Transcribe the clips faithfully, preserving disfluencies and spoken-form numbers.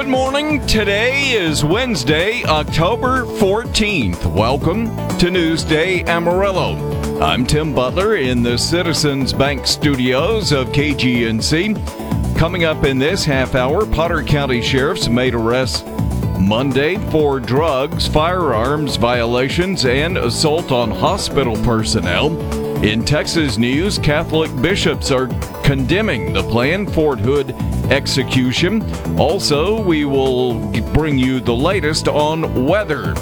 Good morning. Today is Wednesday, October fourteenth. Welcome to Newsday Amarillo. I'm Tim Butler in the Citizens Bank studios of K G N C. Coming up in this half hour, Potter County sheriffs made arrests Monday for drugs, firearms violations, and assault on hospital personnel. In Texas news, Catholic bishops are condemning the planned Fort Hood execution. Also, we will bring you the latest on weather.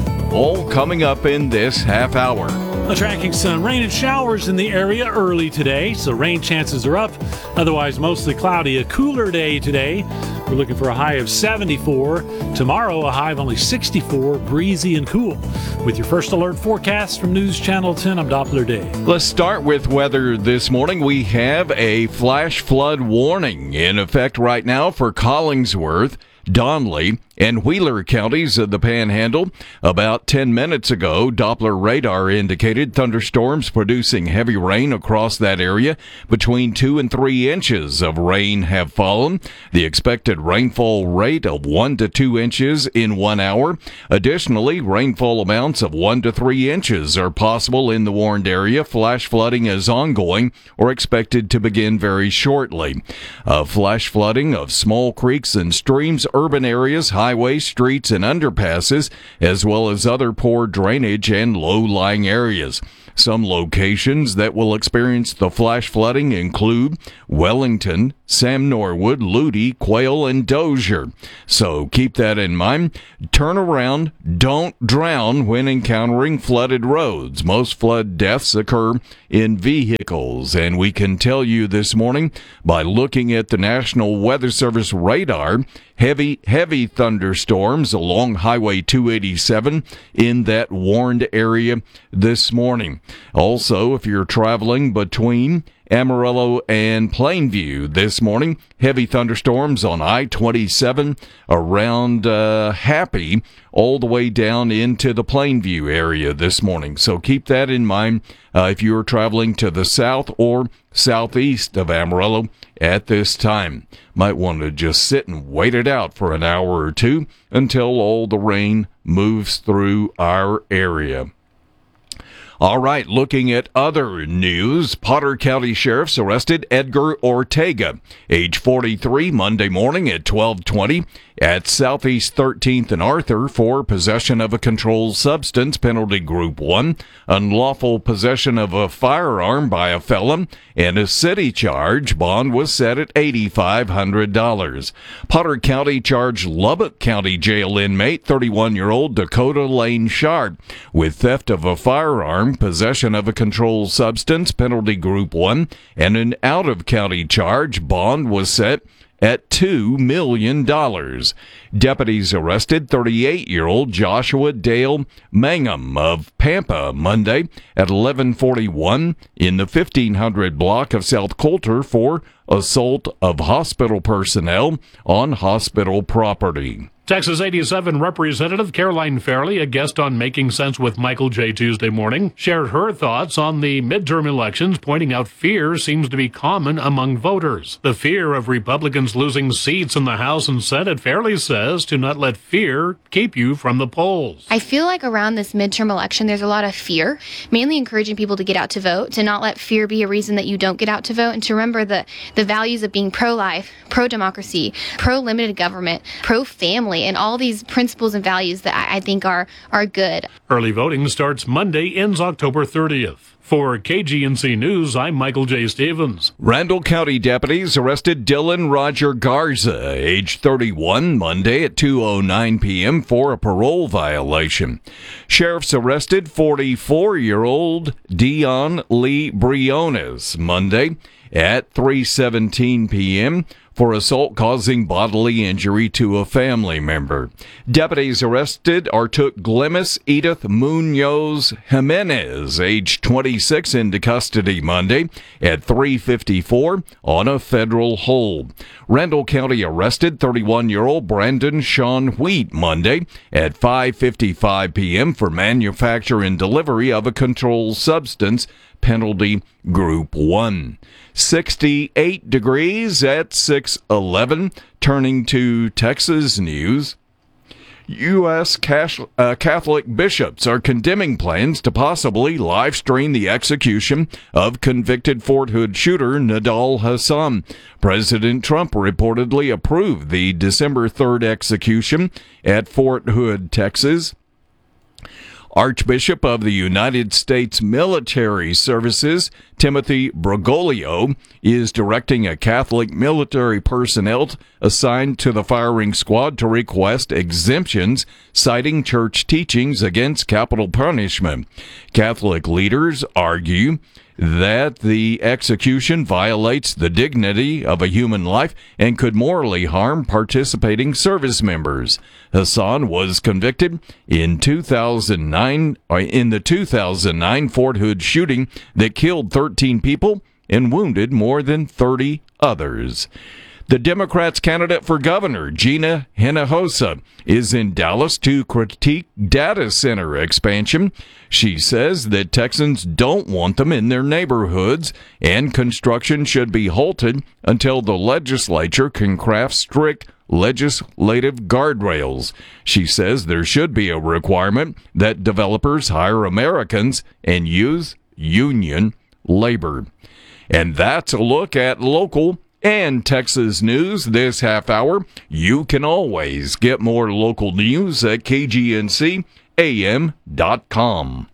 All coming up in this half hour. Tracking some rain and showers in the area early today, so rain chances are up. Otherwise, mostly cloudy. A cooler day today. We're looking for a high of seventy-four. Tomorrow, a high of only sixty-four, breezy and cool. With your first alert forecast from News Channel ten, I'm Doppler Day. Let's start with weather this morning. We have a flash flood warning in effect right now for Collingsworth, Donley, and Wheeler counties of the Panhandle. About ten minutes ago, Doppler radar indicated thunderstorms producing heavy rain across that area. Between two and three inches of rain have fallen. The expected rainfall rate of one to two inches in one hour. Additionally, rainfall amounts of one to three inches are possible in the warned area. Flash flooding is ongoing or expected to begin very shortly. Uh, flash flooding of small creeks and streams, urban areas, highways, streets, and underpasses, as well as other poor drainage and low-lying areas. Some locations that will experience the flash flooding include Wellington, Sam Norwood, Ludi, Quail, and Dozier. So keep that in mind. Turn around. Don't drown when encountering flooded roads. Most flood deaths occur in vehicles, and we can tell you this morning by looking at the National Weather Service radar, heavy, heavy thunderstorms along Highway two eighty-seven in that warned area this morning. Also, if you're traveling between Amarillo and Plainview this morning, heavy thunderstorms on I twenty-seven around uh, Happy all the way down into the Plainview area this morning. So keep that in mind uh, if you're traveling to the south or southeast of Amarillo at this time. Might want to just sit and wait it out for an hour or two until all the rain moves through our area. All right, looking at other news, Potter County sheriffs arrested Edgar Ortega, age forty-three, Monday morning at twelve twenty at Southeast thirteenth and Arthur for possession of a controlled substance, penalty group one, unlawful possession of a firearm by a felon, and a city charge. Bond was set at eight thousand five hundred dollars. Potter County charged Lubbock County Jail inmate, thirty-one-year-old Dakota Lane Sharp, with theft of a firearm, possession of a controlled substance, penalty group one, and an out-of-county charge. Bond was set at two million dollars. Deputies arrested thirty-eight-year-old Joshua Dale Mangum of Pampa Monday at eleven forty-one in the fifteen hundred block of South Coulter for assault of hospital personnel on hospital property. Texas eighty-seven Representative Caroline Fairley, a guest on Making Sense with Michael J. Tuesday morning, shared her thoughts on the midterm elections, pointing out fear seems to be common among voters. The fear of Republicans losing seats in the House and Senate, Fairley says, to not let fear keep you from the polls. I feel like around this midterm election, there's a lot of fear, mainly encouraging people to get out to vote, to not let fear be a reason that you don't get out to vote, and to remember the, the values of being pro-life, pro-democracy, pro-limited government, pro-family, and all these principles and values that I, I think are, are good. Early voting starts Monday, ends October thirtieth. For K G N C News, I'm Michael J. Stevens. Randall County deputies arrested Dylan Roger Garza, age thirty-one, Monday at two oh nine p.m. for a parole violation. Sheriffs arrested forty-four-year-old Dion Lee Briones, Monday at three seventeen p.m. for assault causing bodily injury to a family member. Deputies arrested or took Glemis Edith Munoz Jimenez, age twenty-six, into custody Monday at three fifty-four on a federal hold. Randall County arrested thirty-one-year-old Brandon Sean Wheat Monday at five fifty-five p.m. for manufacture and delivery of a controlled substance, penalty group one. sixty-eight degrees at six eleven. Turning to Texas news. U S Catholic bishops are condemning plans to possibly live stream the execution of convicted Fort Hood shooter Nidal Hasan. President Trump reportedly approved the December third execution at Fort Hood, Texas. Archbishop of the United States Military Services, Timothy Bergoglio, is directing a Catholic military personnel assigned to the firing squad to request exemptions, citing church teachings against capital punishment. Catholic leaders argue that the execution violates the dignity of a human life and could morally harm participating service members. Hasan was convicted in two thousand nine in the two thousand nine Fort Hood shooting that killed thirteen people and wounded more than thirty others. The Democrats' candidate for governor, Gina Hinojosa, is in Dallas to critique data center expansion. She says that Texans don't want them in their neighborhoods, and construction should be halted until the legislature can craft strict legislative guardrails. She says there should be a requirement that developers hire Americans and use union labor. And that's a look at local and Texas news this half hour. You can always get more local news at K G N C A M dot com.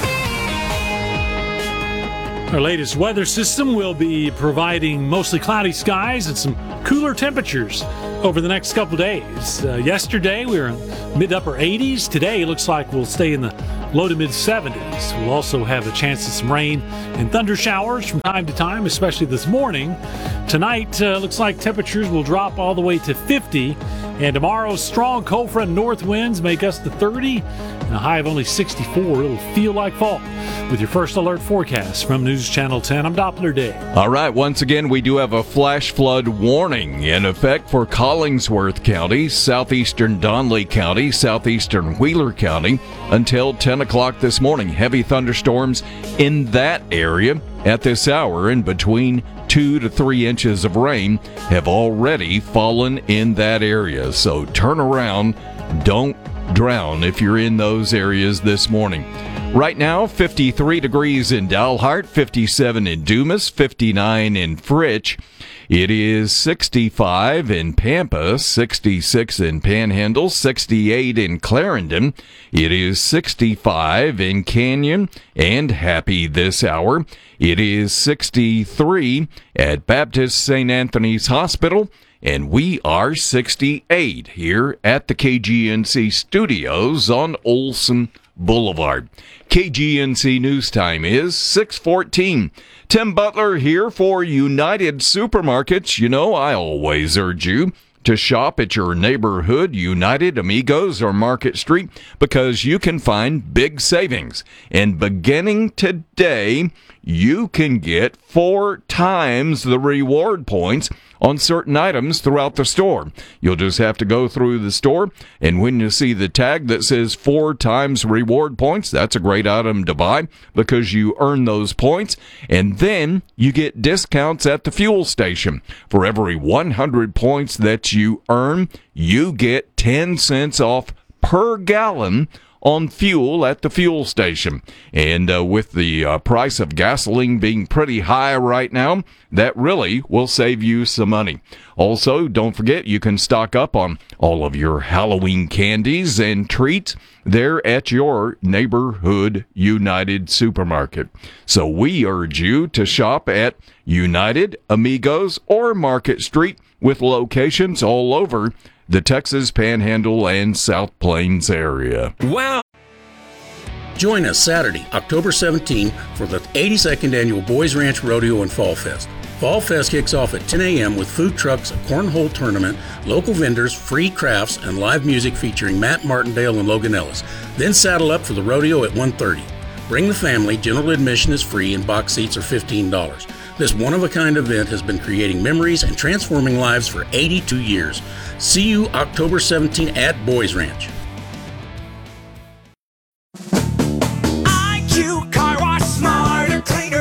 Our latest weather system will be providing mostly cloudy skies and some cooler temperatures over the next couple days. Uh, yesterday we were in mid-upper eighties. Today it looks like we'll stay in the low to mid-seventies. We'll also have a chance of some rain and thunder showers from time to time, especially this morning. Tonight uh, looks like temperatures will drop all the way to fifty. And tomorrow's strong cold front north winds make us to thirty and a high of only sixty-four. It'll feel like fall. With your first alert forecast from News Channel ten, I'm Doppler Day. All right, once again, we do have a flash flood warning in effect for Collingsworth County, southeastern Donley County, southeastern Wheeler County until ten o'clock this morning. Heavy thunderstorms in that area at this hour, and between two to three inches of rain have already fallen in that area. So turn around, don't drown if you're in those areas this morning. Right now, fifty-three degrees in Dalhart, fifty-seven in Dumas, fifty-nine in Fritch. It is sixty-five in Pampa, sixty-six in Panhandle, sixty-eight in Clarendon. It is sixty-five in Canyon and Happy this hour. It is sixty-three at Baptist Saint Anthony's Hospital. And we are sixty-eight here at the K G N C studios on Olson Boulevard. K G N C News Time is six fourteen. Tim Butler here for United Supermarkets. You know, I always urge you to shop at your neighborhood United, Amigos, or Market Street because you can find big savings. And beginning today, you can get four times the reward points on certain items throughout the store. You'll just have to go through the store, and when you see the tag that says four times reward points, that's a great item to buy because you earn those points, and then you get discounts at the fuel station. For every one hundred points that you earn, you get ten cents off per gallon on fuel at the fuel station. And uh, with the uh, price of gasoline being pretty high right now, that really will save you some money. Also, don't forget you can stock up on all of your Halloween candies and treats there at your neighborhood United Supermarket. So we urge you to shop at United, Amigos, or Market Street with locations all over the Texas Panhandle and South Plains area. Wow! Join us Saturday, October seventeenth for the eighty-second Annual Boys Ranch Rodeo and Fall Fest. Fall Fest kicks off at ten a.m. with food trucks, a cornhole tournament, local vendors, free crafts, and live music featuring Matt Martindale and Logan Ellis. Then saddle up for the rodeo at one thirty. Bring the family, general admission is free, and box seats are fifteen dollars. This one-of-a-kind event has been creating memories and transforming lives for eighty-two years. See you October seventeenth at Boys Ranch. I Q Car Wash, smarter, cleaner,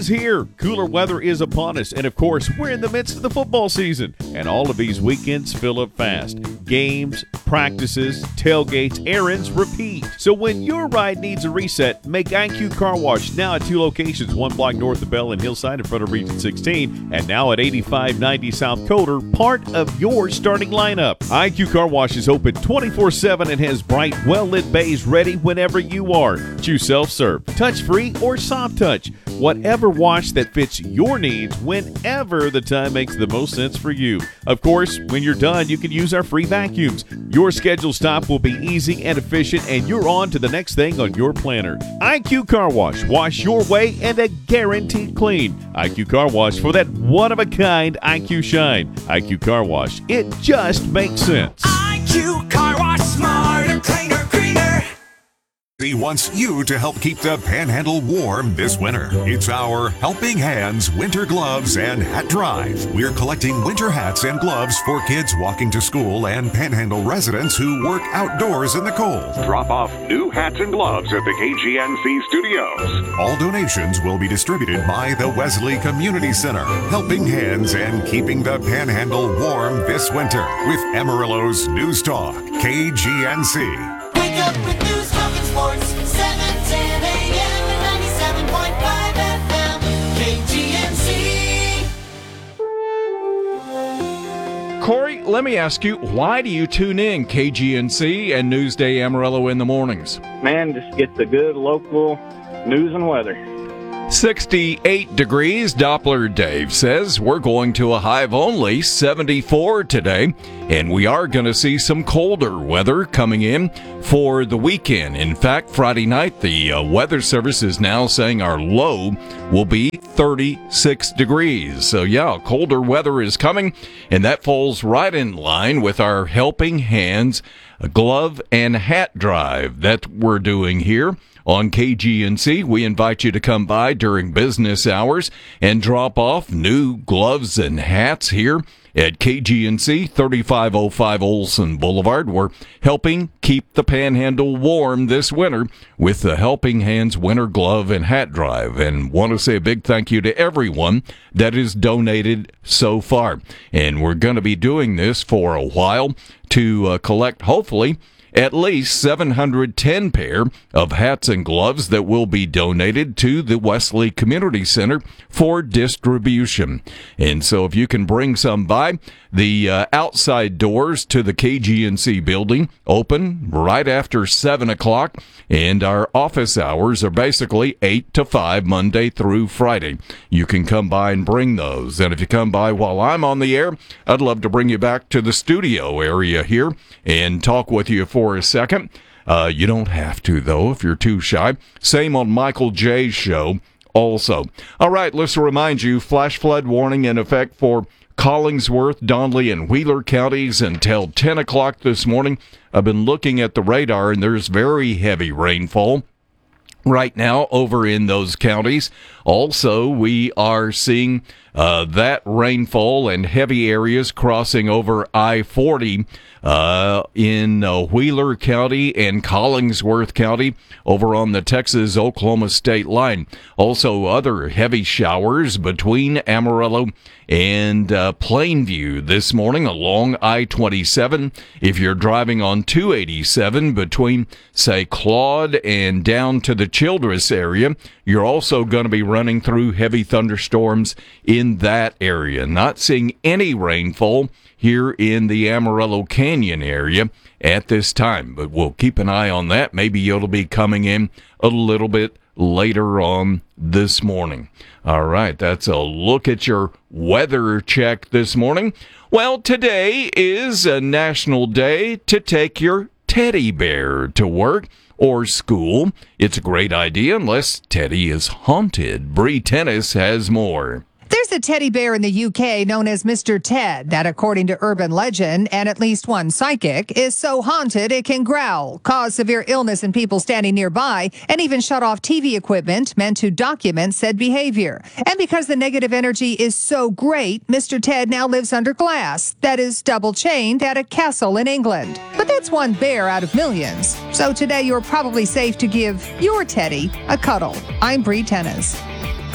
here. Cooler weather is upon us, and of course, we're in the midst of the football season, and all of these weekends fill up fast. Games, practices, tailgates, errands, repeat. So when your ride needs a reset, make I Q Car Wash now at two locations, one block north of Bell and Hillside in front of Region sixteen, and now at eighty-five ninety South Coder, part of your starting lineup. I Q Car Wash is open twenty-four seven and has bright, well-lit bays ready whenever you are. Choose self-serve, touch-free, or soft touch. Whatever wash that fits your needs whenever the time makes the most sense for you. Of course, when you're done, you can use our free vacuums. Your scheduled stop will be easy and efficient, and you're on to the next thing on your planner. I Q Car Wash. Wash your way and a guaranteed clean. I Q Car Wash for that one-of-a-kind I Q shine. I Q Car Wash. It just makes sense. I Q Car Wash, smarter, cleaner, greener. He wants you to help keep the Panhandle warm this winter. It's our Helping Hands Winter Gloves and Hat Drive. We're collecting winter hats and gloves for kids walking to school and Panhandle residents who work outdoors in the cold. Drop off new hats and gloves at the K G N C studios. All donations will be distributed by the Wesley Community Center. Helping Hands and keeping the Panhandle warm this winter with Amarillo's News Talk, K G N C. Wake up with News Talk and Sports, seven ten a.m. and ninety-seven point five F M, K G N C. Corey, let me ask you, why do you tune in K G N C and Newsday Amarillo in the mornings? Man, just get the good local news and weather. sixty-eight degrees, Doppler Dave says. We're going to a high of only seventy-four today, and we are going to see some colder weather coming in for the weekend. In fact, Friday night, the uh, Weather Service is now saying our low will be thirty-six degrees. So yeah, colder weather is coming, and that falls right in line with our Helping Hands glove and hat drive that we're doing here on K G N C. We invite you to come by during business hours and drop off new gloves and hats here at K G N C, thirty-five oh five Olson Boulevard. We're helping keep the Panhandle warm this winter with the Helping Hands Winter Glove and Hat Drive. And want to say a big thank you to everyone that has donated so far. And we're going to be doing this for a while to uh, collect, hopefully, at least seven hundred ten pair of hats and gloves that will be donated to the Wesley Community Center for distribution. And so if you can bring some by, the uh, outside doors to the K G N C building open right after seven o'clock, and our office hours are basically eight to five Monday through Friday. You can come by and bring those. And if you come by while I'm on the air, I'd love to bring you back to the studio area here and talk with you for a second. Uh, you don't have to, though, if you're too shy. Same on Michael J's show also. All right, let's remind you, flash flood warning in effect for Collingsworth, Donley, and Wheeler counties until ten o'clock this morning. I've been looking at the radar, and there's very heavy rainfall right now over in those counties. Also, we are seeing uh, that rainfall and heavy areas crossing over I forty uh, in uh, Wheeler County and Collingsworth County over on the Texas-Oklahoma state line. Also, other heavy showers between Amarillo and uh, Plainview this morning along I twenty-seven. If you're driving on two eighty-seven between, say, Claude and down to the Childress area, you're also going to be running through heavy thunderstorms in that area. Not seeing any rainfall here in the Amarillo Canyon area at this time, but we'll keep an eye on that. Maybe it'll be coming in a little bit later on this morning. All right, that's a look at your weather check this morning. Well, today is a national day to take your teddy bear to work or school. It's a great idea unless Teddy is haunted. Bree Tennis has more. There's a teddy bear in the U K known as Mister Ted that, according to urban legend and at least one psychic, is so haunted it can growl, cause severe illness in people standing nearby, and even shut off T V equipment meant to document said behavior. And because the negative energy is so great, Mister Ted now lives under glass, that is double chained at a castle in England. But that's one bear out of millions. So today you're probably safe to give your teddy a cuddle. I'm Bree Tennis.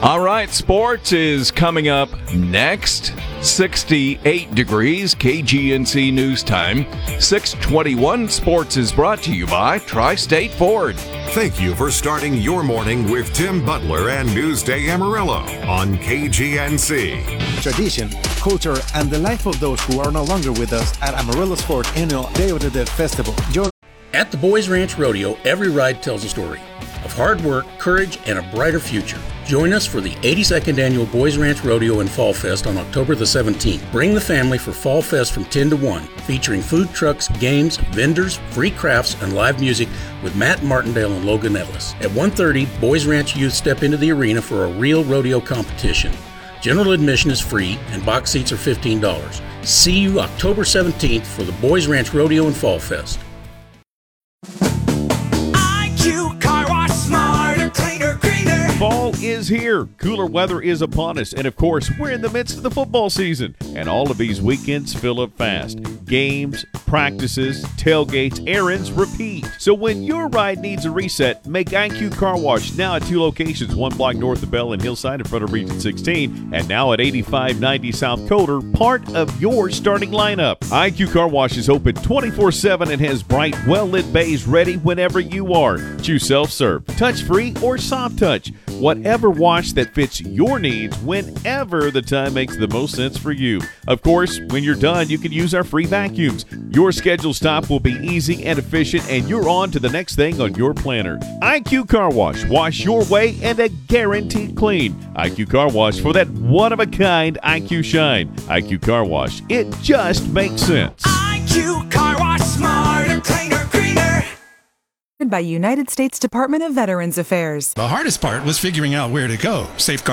All right, sports is coming up next. sixty-eight degrees, K G N C News Time. six twenty-one Sports is brought to you by Tri-State Ford. Thank you for starting your morning with Tim Butler and Newsday Amarillo on K G N C. Tradition, culture, and the life of those who are no longer with us at Amarillo's fourth annual Day of the Dead Festival. Join At the Boys Ranch Rodeo, every ride tells a story of hard work, courage, and a brighter future. Join us for the eighty-second Annual Boys Ranch Rodeo and Fall Fest on October the seventeenth. Bring the family for Fall Fest from ten to one, featuring food trucks, games, vendors, free crafts, and live music with Matt Martindale and Logan Ellis. At one thirty, Boys Ranch youth step into the arena for a real rodeo competition. General admission is free, and box seats are fifteen dollars. See you October seventeenth for the Boys Ranch Rodeo and Fall Fest. I Q Car Wash, smarter, cleaner, greener. Fall is here. Cooler weather is upon us. And of course, we're in the midst of the football season. And all of these weekends fill up fast. Games, practices, tailgates, errands, repeat. So when your ride needs a reset, make I Q Car Wash now at two locations, one block north of Bell and Hillside in front of Region sixteen, and now at eighty-five ninety South Coder, part of your starting lineup. I Q Car Wash is open twenty-four seven and has bright, well-lit bays ready whenever you are. Choose self-serve, touch-free, or soft touch. Whatever wash that fits your needs whenever the time makes the most sense for you. Of course, when you're done, you can use our free vacuums. Your scheduled stop will be easy and efficient, and you're on to the next thing on your planner. I Q Car Wash. Wash your way and a guaranteed clean. I Q Car Wash for that one-of-a-kind I Q shine. I Q Car Wash. It just makes sense. I Q Car Wash, smarter, cleaner, greener. By United States Department of Veterans Affairs. The hardest part was figuring out where to go. Safeguard